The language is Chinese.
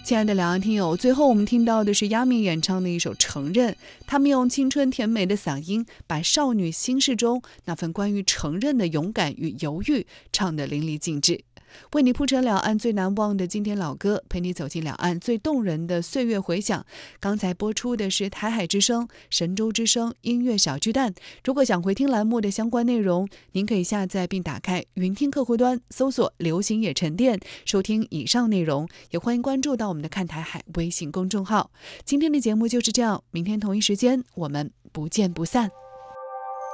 亲爱的两岸听友，最后我们听到的是亚明演唱的一首《承认》，他们用青春甜美的嗓音，把少女心事中那份关于承认的勇敢与犹豫唱得淋漓尽致。为你铺陈两岸最难忘的经典老歌，陪你走进两岸最动人的岁月回响。刚才播出的是台海之声、神州之声音乐小巨蛋。如果想回听栏目的相关内容，您可以下载并打开云听客户端，搜索流行也沉淀，收听以上内容。也欢迎关注到我们的看台海微信公众号。今天的节目就是这样，明天同一时间我们不见不散。